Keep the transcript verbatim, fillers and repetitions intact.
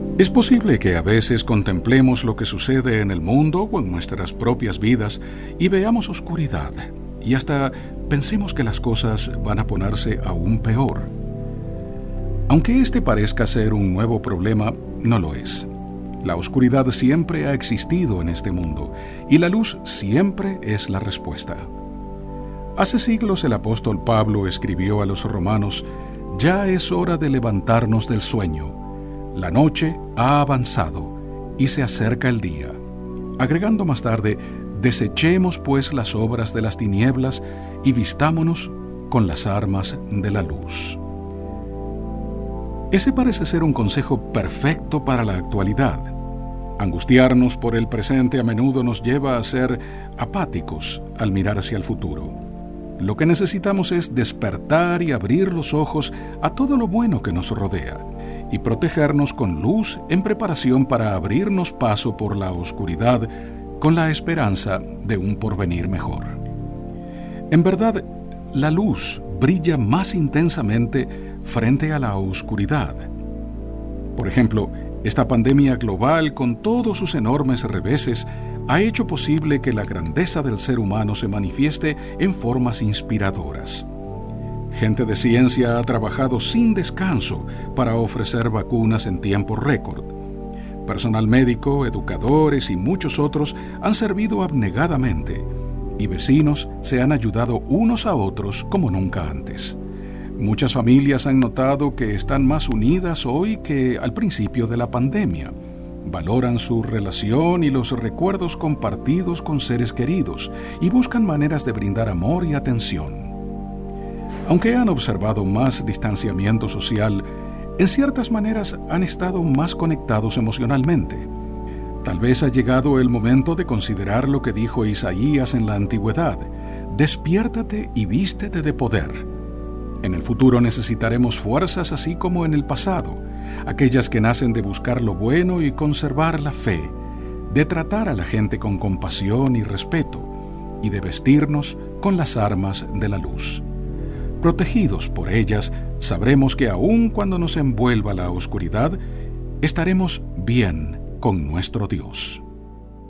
Es posible que a veces contemplemos lo que sucede en el mundo o en nuestras propias vidas y veamos oscuridad, y hasta pensemos que las cosas van a ponerse aún peor. Aunque este parezca ser un nuevo problema, no lo es. La oscuridad siempre ha existido en este mundo, y la luz siempre es la respuesta. Hace siglos el apóstol Pablo escribió a los romanos: «Ya es hora de levantarnos del sueño. La noche ha avanzado y se acerca el día», agregando más tarde: «Desechemos pues las obras de las tinieblas y vistámonos con las armas de la luz». Ese parece ser un consejo perfecto para la actualidad. Angustiarnos por el presente a menudo nos lleva a ser apáticos al mirar hacia el futuro. Lo que necesitamos es despertar y abrir los ojos a todo lo bueno que nos rodea y protegernos con luz en preparación para abrirnos paso por la oscuridad con la esperanza de un porvenir mejor. En verdad, la luz brilla más intensamente frente a la oscuridad. Por ejemplo, esta pandemia global, con todos sus enormes reveses, ha hecho posible que la grandeza del ser humano se manifieste en formas inspiradoras. Gente de ciencia ha trabajado sin descanso para ofrecer vacunas en tiempo récord. Personal médico, educadores y muchos otros han servido abnegadamente, y vecinos se han ayudado unos a otros como nunca antes. Muchas familias han notado que están más unidas hoy que al principio de la pandemia. Valoran su relación y los recuerdos compartidos con seres queridos y buscan maneras de brindar amor y atención. Aunque han observado más distanciamiento social, en ciertas maneras han estado más conectados emocionalmente. Tal vez ha llegado el momento de considerar lo que dijo Isaías en la antigüedad: «Despiértate y vístete de poder». En el futuro necesitaremos fuerzas así como en el pasado, aquellas que nacen de buscar lo bueno y conservar la fe, de tratar a la gente con compasión y respeto, y de vestirnos con las armas de la luz. Protegidos por ellas, sabremos que aun cuando nos envuelva la oscuridad, estaremos bien con nuestro Dios.